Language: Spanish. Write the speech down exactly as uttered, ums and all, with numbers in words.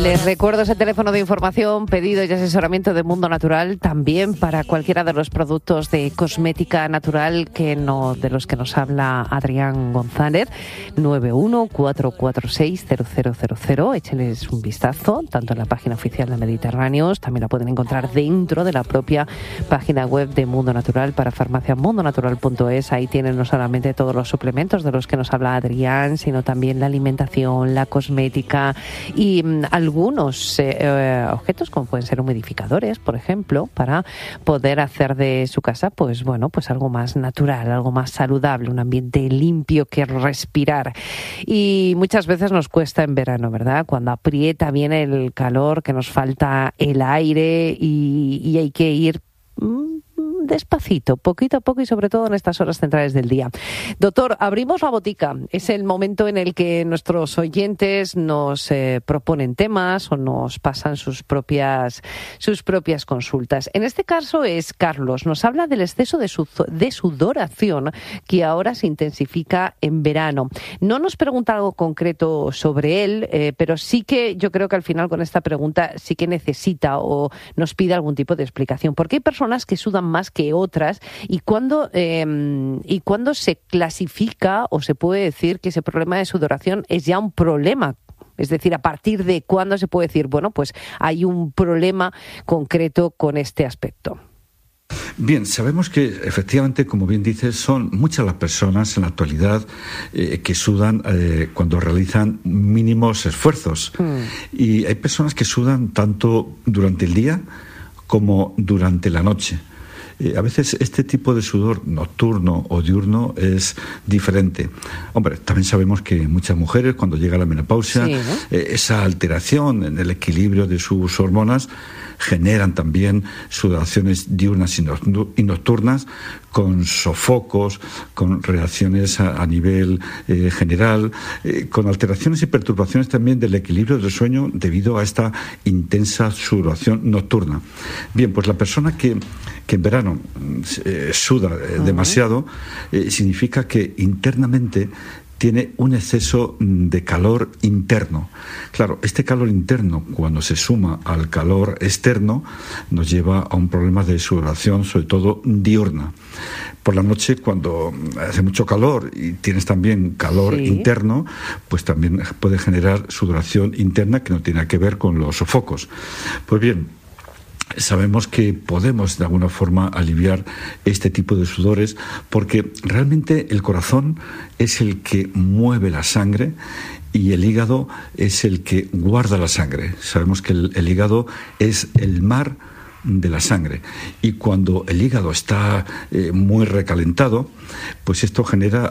Les recuerdo ese teléfono de información, pedido y asesoramiento de Mundo Natural, también para cualquiera de los productos de cosmética natural que no, de los que nos habla Adrián González. nueve uno cuatro cuatro seis cero cero cero cero. Écheles un vistazo, tanto en la página oficial de Mediterráneos, también la pueden encontrar dentro de la propia página web de Mundo Natural para farmacia mundo natural punto es. Ahí tienen no solamente todos los suplementos de los que nos habla Adrián, sino también la alimentación, la cosmética y mmm, algunos eh, eh, objetos como pueden ser humidificadores, por ejemplo, para poder hacer de su casa, pues bueno, pues algo más natural, algo más saludable, un ambiente limpio que respirar. Y muchas veces nos cuesta en verano, ¿verdad? Cuando aprieta bien el calor, que nos falta el aire y, y hay que ir mmm, despacito, poquito a poco y sobre todo en estas horas centrales del día. Doctor, abrimos la botica. Es el momento en el que nuestros oyentes nos eh, proponen temas o nos pasan sus propias sus propias consultas. En este caso es Carlos. Nos habla del exceso de, su, de sudoración que ahora se intensifica en verano. No nos pregunta algo concreto sobre él, eh, pero sí que yo creo que al final con esta pregunta sí que necesita o nos pide algún tipo de explicación. Porque hay personas que sudan más que otras y cuándo eh, y cuándo se clasifica o se puede decir que ese problema de sudoración es ya un problema, es decir, a partir de cuándo se puede decir, bueno, pues hay un problema concreto con este aspecto. Bien, sabemos que efectivamente, como bien dices, son muchas las personas en la actualidad eh, que sudan eh, cuando realizan mínimos esfuerzos. Mm. Y hay personas que sudan tanto durante el día como durante la noche. Eh, a veces este tipo de sudor nocturno o diurno es diferente. Hombre, también sabemos que muchas mujeres, cuando llega la menopausia, sí, ¿no? eh, esa alteración en el equilibrio de sus hormonas generan también sudoraciones diurnas y nocturnas con sofocos, con reacciones a, a nivel eh, general, eh, con alteraciones y perturbaciones también del equilibrio del sueño debido a esta intensa sudoración nocturna. Bien, pues la persona que, que en verano eh, suda eh, uh-huh. demasiado eh, significa que internamente tiene un exceso de calor interno. Claro, este calor interno, cuando se suma al calor externo, nos lleva a un problema de sudoración, sobre todo diurna. Por la noche, cuando hace mucho calor y tienes también calor sí. interno, pues también puede generar sudoración interna que no tiene que ver con los sofocos. Pues bien, sabemos que podemos de alguna forma aliviar este tipo de sudores porque realmente el corazón es el que mueve la sangre y el hígado es el que guarda la sangre. Sabemos que el, el hígado es el mar de la sangre y cuando el hígado está eh, muy recalentado, pues esto genera